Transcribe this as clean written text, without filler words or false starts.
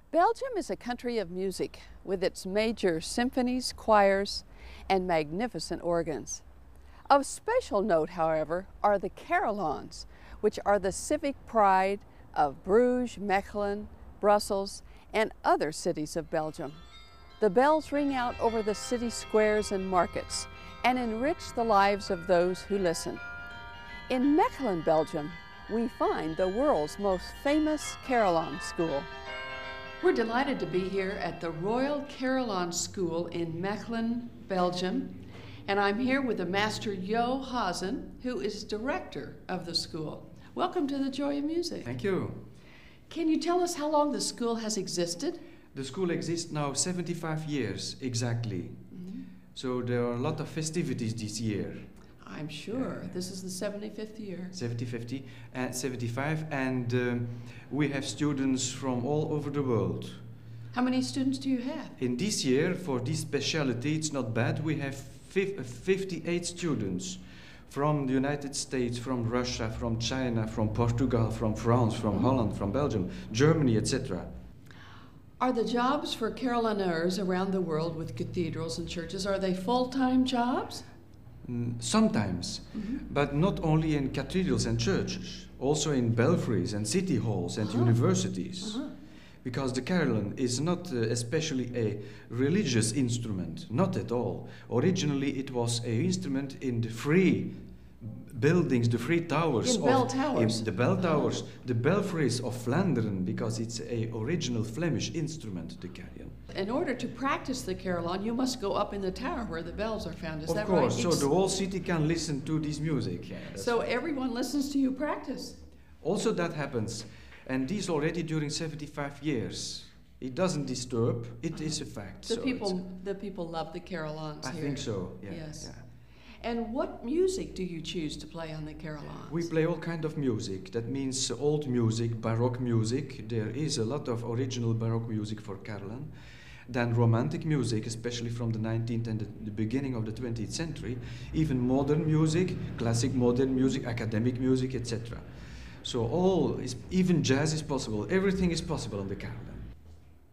Belgium is a country of music with its major symphonies, choirs, and magnificent organs. Of special note, however, are the carillons, which are the civic pride of Bruges, Mechelen, Brussels, and other cities of Belgium. The bells ring out over the city squares and markets and enrich the lives of those who listen. In Mechelen, Belgium, we find the world's most famous carillon school. We're delighted to be here at the Royal Carillon School in Mechelen, Belgium, and I'm here with the Master Jo Hazen, who is director of the school. Welcome to the Joy of Music. Thank you. Can you tell us how long the school has existed? The school exists now 75 years exactly. So there are a lot of festivities this year. I'm sure. This is the 75th year. 75, and we have students from all over the world. How many students do you have? In this year, for this specialty, it's not bad. We have 58 students from the United States, from Russia, from China, from Portugal, from France, from Holland, from Belgium, Germany, etc. Are the jobs for carillonneurs around the world with cathedrals and churches, are they full-time jobs? Sometimes, but not only in cathedrals and churches, also in belfries and city halls and universities. Because the carillon is not especially a religious instrument, not at all. Originally it was an instrument in the free buildings, the free towers. In bell towers. In the bell towers, the belfries of Flandern, because it's an original Flemish instrument, the carillon. In order to practice the carillon, you must go up in the tower where the bells are found. Is that right? Of course, so the whole city can listen to this music. Yeah, so everyone listens to you practice? Also that happens, and this already during 75 years. It doesn't disturb, it is a fact. The people love the carillons I here. think so, yeah. Yes. Yeah. And what music do you choose to play on the carillons? We play all kind of music. That means old music, Baroque music. There is a lot of original Baroque music for carillon. Then romantic music, especially from the 19th and the beginning of the 20th century. Even modern music, classic modern music, academic music, etc. So even jazz is possible. Everything is possible on the carillon.